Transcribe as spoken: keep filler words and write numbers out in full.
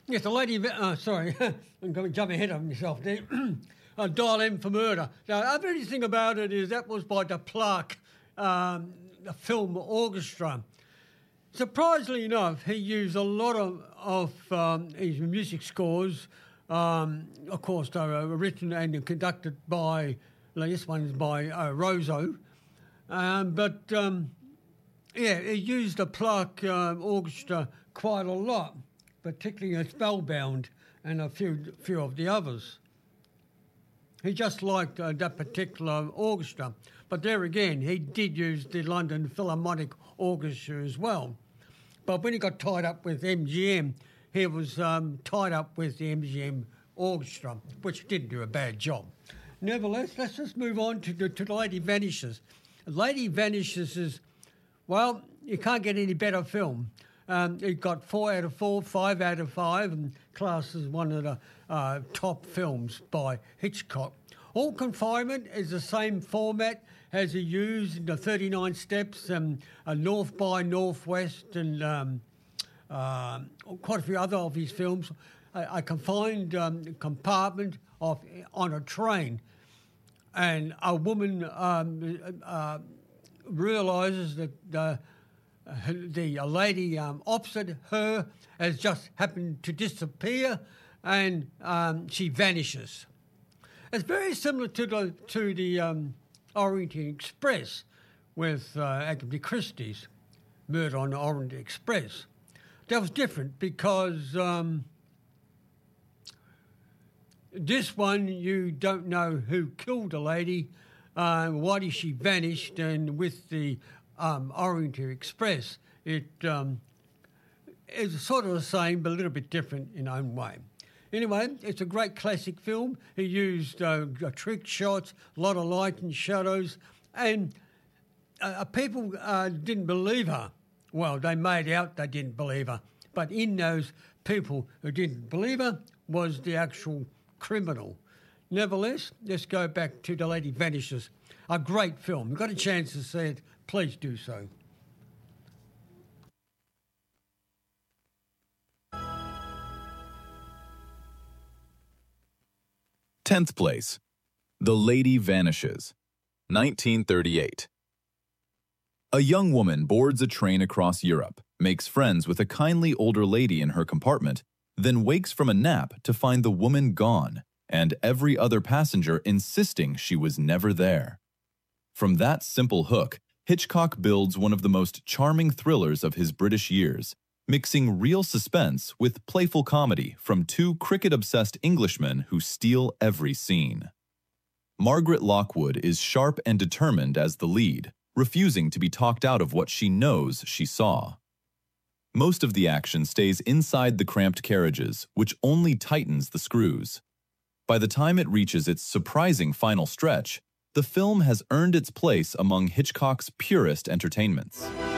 Yes, the lady, uh, sorry, I'm going to jump ahead of myself there. uh, Dial M for Murder. Now, the other thing about it is that was by the Plaque, um, the film orchestra. Surprisingly enough, he used a lot of, of um, his music scores. Um, of course, they were written and conducted by, well, this one is by uh, Rosso. Um, but, um, yeah, he used the Plaque um, orchestra quite a lot, particularly in Spellbound and a few, few of the others. He just liked uh, that particular orchestra. But there again, he did use the London Philharmonic Orchestra as well. But when he got tied up with M G M, he was um, tied up with the M G M Orchestra, which didn't do a bad job. Nevertheless, let's just move on to the, to the Lady Vanishes. Lady Vanishes is, well, you can't get any better film. Um, it got four out of four, five out of five, and classed as one of the uh, top films by Hitchcock. All Confinement is the same format as he used in the thirty-nine Steps, and uh, North by Northwest, and um, uh, quite a few other of his films. A, a confined um, compartment of on a train, and a woman um, uh, realises that uh, the a lady um, opposite her has just happened to disappear, and um, she vanishes. It's very similar to the to the um, Orient Express with uh, Agatha Christie's Murder on the Orient Express. That was different because um, this one you don't know who killed the lady, uh, why did she vanished, and with the um, Orient Express it um, is sort of the same but a little bit different in its own way. Anyway, it's a great classic film. He used uh, trick shots, a lot of light and shadows, and uh, people uh, didn't believe her. Well, they made out they didn't believe her, but in those people who didn't believe her was the actual criminal. Nevertheless, let's go back to The Lady Vanishes. A great film. You've got a chance to see it, please do so. tenth place, The Lady Vanishes, nineteen thirty-eight. A young woman boards a train across Europe, makes friends with a kindly older lady in her compartment, then wakes from a nap to find the woman gone and every other passenger insisting she was never there. From that simple hook, Hitchcock builds one of the most charming thrillers of his British years, mixing real suspense with playful comedy from two cricket-obsessed Englishmen who steal every scene. Margaret Lockwood is sharp and determined as the lead, refusing to be talked out of what she knows she saw. Most of the action stays inside the cramped carriages, which only tightens the screws. By the time it reaches its surprising final stretch, the film has earned its place among Hitchcock's purest entertainments.